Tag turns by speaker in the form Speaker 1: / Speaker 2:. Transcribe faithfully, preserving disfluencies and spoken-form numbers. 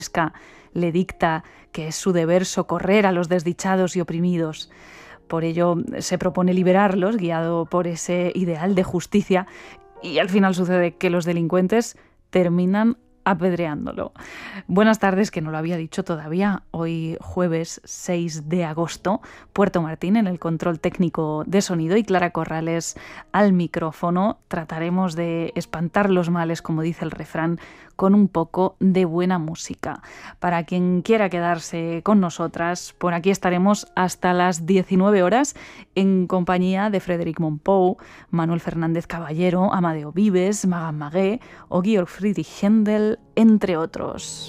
Speaker 1: le dicta que es su deber socorrer a los desdichados y oprimidos. Por ello se propone liberarlos, guiado por ese ideal de justicia, y al final sucede que los delincuentes terminan apedreándolo. Buenas tardes, que no lo había dicho todavía. Hoy jueves seis de agosto, Puerto Martín en el control técnico de sonido y Clara Corrales al micrófono. Trataremos de espantar los males, como dice el refrán, con un poco de buena música. Para quien quiera quedarse con nosotras, por aquí estaremos hasta las diecinueve horas en compañía de Frédéric Mompou, Manuel Fernández Caballero, Amadeo Vives, Magan Magué o Georg Friedrich Händel, entre otros.